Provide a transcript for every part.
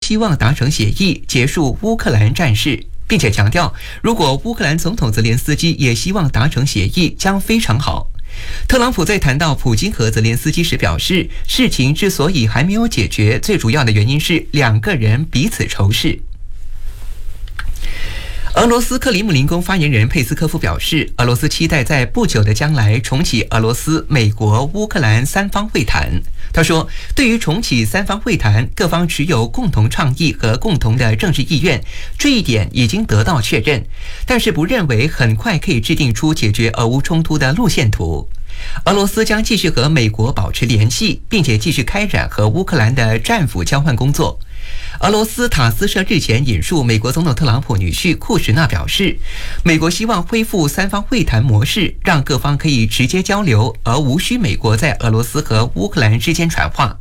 希望达成协议，结束乌克兰战事，并且强调，如果乌克兰总统泽连斯基也希望达成协议，将非常好。特朗普在谈到普京和泽连斯基时表示，事情之所以还没有解决，最主要的原因是两个人彼此仇视。俄罗斯克里姆林宫发言人佩斯科夫表示，俄罗斯期待在不久的将来重启俄罗斯、美国、乌克兰三方会谈。他说，对于重启三方会谈，各方持有共同倡议和共同的政治意愿，这一点已经得到确认，但是不认为很快可以制定出解决俄乌冲突的路线图。俄罗斯将继续和美国保持联系，并且继续开展和乌克兰的战俘交换工作。俄罗斯塔斯社日前引述美国总统特朗普女婿库什纳表示，美国希望恢复三方会谈模式，让各方可以直接交流，而无需美国在俄罗斯和乌克兰之间传话。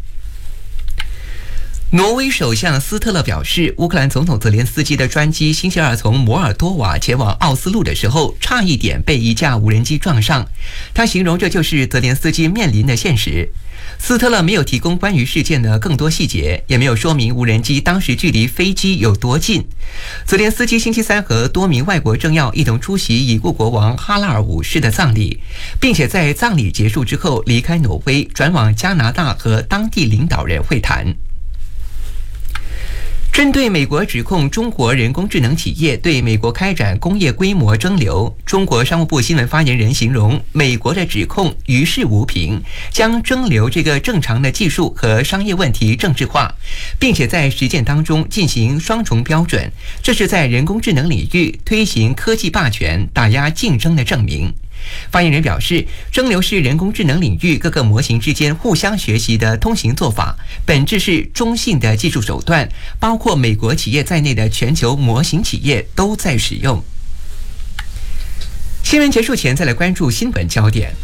挪威首相斯特勒表示，乌克兰总统泽连斯基的专机星期二从摩尔多瓦前往奥斯陆的时候，差一点被一架无人机撞上。他形容这就是泽连斯基面临的现实。斯特勒没有提供关于事件的更多细节，也没有说明无人机当时距离飞机有多近。泽连斯基星期三和多名外国政要一同出席已故国王哈拉尔五世的葬礼，并且在葬礼结束之后离开挪威，转往加拿大和当地领导人会谈。针对美国指控中国人工智能企业对美国开展工业规模蒸馏，中国商务部新闻发言人形容美国的指控于事无凭，将蒸馏这个正常的技术和商业问题政治化，并且在实践当中进行双重标准，这是在人工智能领域推行科技霸权、打压竞争的证明。发言人表示，蒸馏是人工智能领域各个模型之间互相学习的通行做法，本质是中性的技术手段，包括美国企业在内的全球模型企业都在使用。新闻结束前，再来关注新闻焦点。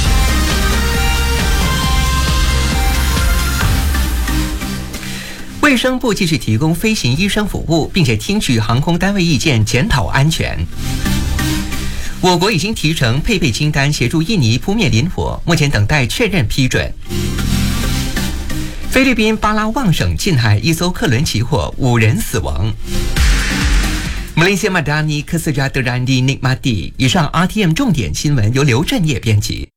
卫生部继续提供飞行医生服务，并且听取航空单位意见，检讨安全。我国已经提成配备清单，协助印尼扑灭林火，目前等待确认批准。菲律宾巴拉望省近海一艘客轮起火，5人死亡。Malaysia Madani Kesejahteraan di Nikmati。以上 RTM 重点新闻由刘振业编辑。